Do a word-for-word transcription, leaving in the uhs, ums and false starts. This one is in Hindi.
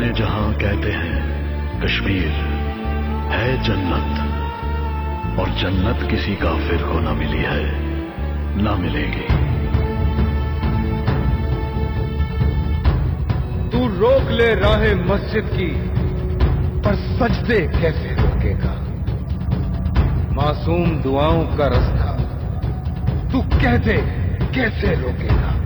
जाने जहां कहते हैं कश्मीर है जन्नत, और जन्नत किसी काफिर को न मिली है, न मिलेगी। तू रोक ले राहे मस्जिद की, पर सजदे कैसे रोकेगा? मासूम दुआओं का रास्ता तू कह दे कैसे रोकेगा?